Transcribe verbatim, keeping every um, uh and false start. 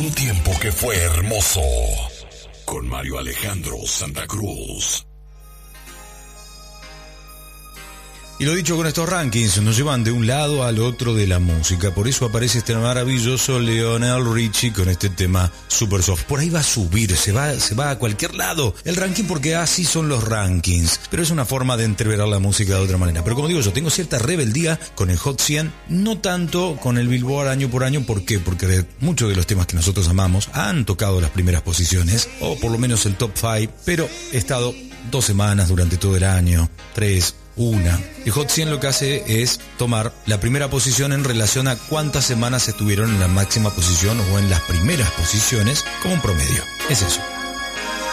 Un tiempo que fue hermoso. Con Mario Alejandro Santa Cruz. Y lo dicho, con estos rankings nos llevan de un lado al otro de la música. Por eso aparece este maravilloso Lionel Richie con este tema Super Soft. Por ahí va a subir, se va, se va a cualquier lado el ranking, porque así son los rankings. Pero es una forma de entreverar la música de otra manera. Pero como digo yo, tengo cierta rebeldía con el Hot cien, no tanto con el Billboard año por año. ¿Por qué? Porque muchos de los temas que nosotros amamos han tocado las primeras posiciones, o por lo menos el top cinco, pero he estado dos semanas durante todo el año, tres, una. El Hot cien lo que hace es tomar la primera posición en relación a cuántas semanas estuvieron en la máxima posición o en las primeras posiciones como un promedio. Es eso.